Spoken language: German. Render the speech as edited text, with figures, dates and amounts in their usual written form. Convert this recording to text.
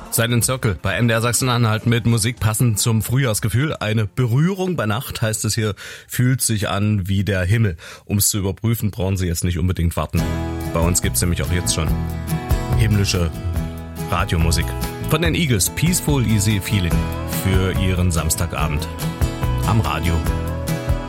Silent Circle bei MDR Sachsen-Anhalt mit Musik passend zum Frühjahrsgefühl. Eine Berührung bei Nacht, heißt es hier, fühlt sich an wie der Himmel. Um es zu überprüfen, brauchen Sie jetzt nicht unbedingt warten. Bei uns gibt's nämlich auch jetzt schon himmlische Radiomusik. Von den Eagles, Peaceful Easy Feeling für Ihren Samstagabend am Radio.